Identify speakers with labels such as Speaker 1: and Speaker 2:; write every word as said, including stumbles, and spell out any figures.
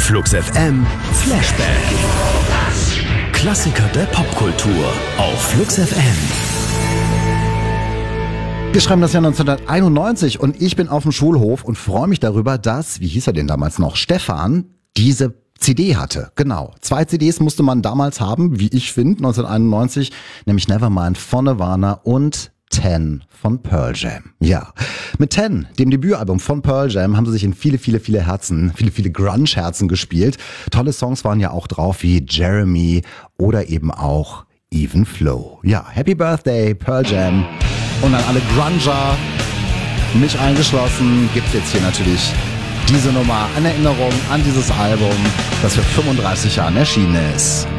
Speaker 1: Flux F M Flashback. Klassiker der Popkultur auf Flux F M.
Speaker 2: Wir schreiben das Jahr neunzehnhunderteinundneunzig und ich bin auf dem Schulhof und freue mich darüber, dass, wie hieß er denn damals noch, Stefan, diese C D hatte. Genau. Zwei C Ds musste man damals haben, wie ich finde, neunzehnhunderteinundneunzig, nämlich Nevermind von Nirvana und Ten von Pearl Jam. Ja, mit Ten, dem Debütalbum von Pearl Jam, haben sie sich in viele, viele, viele Herzen, viele, viele Grunge-Herzen gespielt. Tolle Songs waren ja auch drauf, wie Jeremy oder eben auch Even Flow. Ja, Happy Birthday, Pearl Jam. Und an alle Grunger, mich eingeschlossen, gibt's jetzt hier natürlich diese Nummer, eine Erinnerung an dieses Album, das für fünfunddreißig Jahren erschienen ist.